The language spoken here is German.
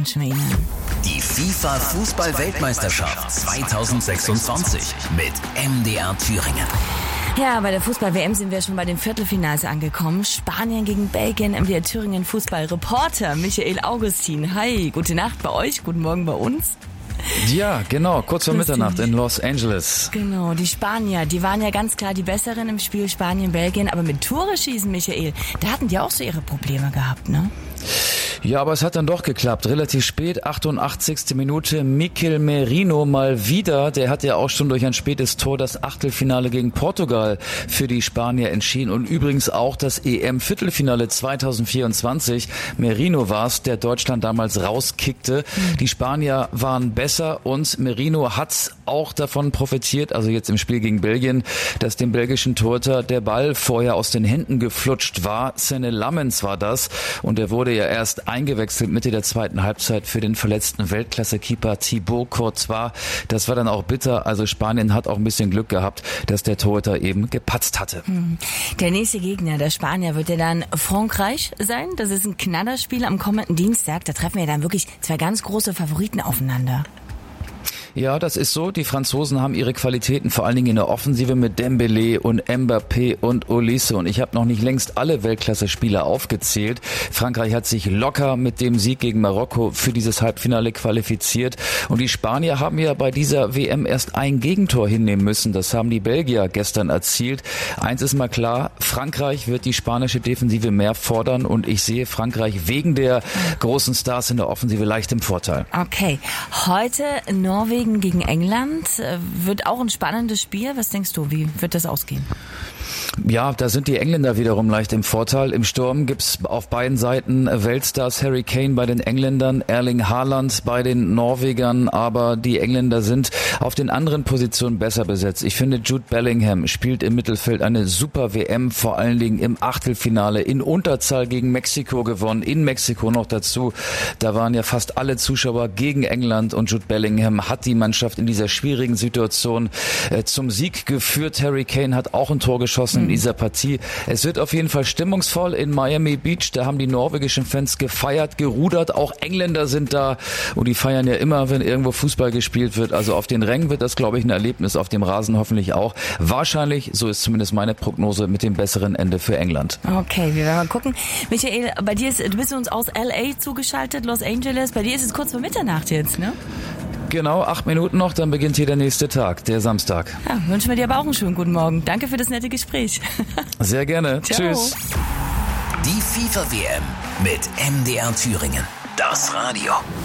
wünschen wir Ihnen. Die FIFA-Fußball-Weltmeisterschaft 2026 mit MDR Thüringen. Ja, bei der Fußball-WM sind wir schon bei den Viertelfinals angekommen. Spanien gegen Belgien, MDR Thüringen Fußballreporter Michael Augustin. Hi, gute Nacht bei euch, guten Morgen bei uns. Ja, genau, kurz vor Mitternacht in Los Angeles. Genau, die Spanier, die waren ja ganz klar die Besseren im Spiel Spanien-Belgien. Aber mit Tore schießen, Michael, da hatten die auch so ihre Probleme gehabt, ne? Ja, aber es hat dann doch geklappt. Relativ spät, 88. Minute, Mikel Merino mal wieder. Der hat ja auch schon durch ein spätes Tor das Achtelfinale gegen Portugal für die Spanier entschieden. Und übrigens auch das EM-Viertelfinale 2024. Merino war es, der Deutschland damals rauskickte. Die Spanier waren besser und Merino hat auch davon profitiert, also jetzt im Spiel gegen Belgien, dass dem belgischen Torhüter der Ball vorher aus den Händen geflutscht war. Senne Lammens war das. Und er wurde ja erst eingewechselt Mitte der zweiten Halbzeit für den verletzten Weltklasse-Keeper Thibaut Courtois. Das war dann auch bitter. Also Spanien hat auch ein bisschen Glück gehabt, dass der Torhüter eben gepatzt hatte. Der nächste Gegner der Spanier wird ja dann Frankreich sein. Das ist ein Knallerspiel am kommenden Dienstag. Da treffen wir dann wirklich zwei ganz große Favoriten aufeinander. Ja, das ist so. Die Franzosen haben ihre Qualitäten vor allen Dingen in der Offensive mit Dembélé und Mbappé und Olise. Und ich habe noch nicht längst alle Weltklasse-Spieler aufgezählt. Frankreich hat sich locker mit dem Sieg gegen Marokko für dieses Halbfinale qualifiziert. Und die Spanier haben ja bei dieser WM erst ein Gegentor hinnehmen müssen. Das haben die Belgier gestern erzielt. Eins ist mal klar, Frankreich wird die spanische Defensive mehr fordern. Und ich sehe Frankreich wegen der großen Stars in der Offensive leicht im Vorteil. Okay, heute Norwegen gegen England wird auch ein spannendes Spiel. Was denkst du, wie wird das ausgehen? Ja, da sind die Engländer wiederum leicht im Vorteil. Im Sturm gibt's auf beiden Seiten Weltstars, Harry Kane bei den Engländern, Erling Haaland bei den Norwegern, aber die Engländer sind auf den anderen Positionen besser besetzt. Ich finde, Jude Bellingham spielt im Mittelfeld eine super WM, vor allen Dingen im Achtelfinale in Unterzahl gegen Mexiko gewonnen, in Mexiko noch dazu. Da waren ja fast alle Zuschauer gegen England und Jude Bellingham hat die Mannschaft in dieser schwierigen Situation zum Sieg geführt. Harry Kane hat auch ein Tor geschossen in dieser Partie. Es wird auf jeden Fall stimmungsvoll in Miami Beach. Da haben die norwegischen Fans gefeiert, gerudert. Auch Engländer sind da und die feiern ja immer, wenn irgendwo Fußball gespielt wird. Also auf den Rängen wird das, glaube ich, ein Erlebnis, auf dem Rasen hoffentlich auch. Wahrscheinlich, so ist zumindest meine Prognose, mit dem besseren Ende für England. Okay, wir werden mal gucken. Michael, bei dir du bist uns aus LA zugeschaltet, Los Angeles. Bei dir ist es kurz vor Mitternacht jetzt, ne? Genau, 8 Minuten noch, dann beginnt hier der nächste Tag, der Samstag. Ja, wünschen wir dir aber auch einen schönen guten Morgen. Danke für das nette Gespräch. Sehr gerne. Ciao. Tschüss. Die FIFA-WM mit MDR Thüringen. Das Radio.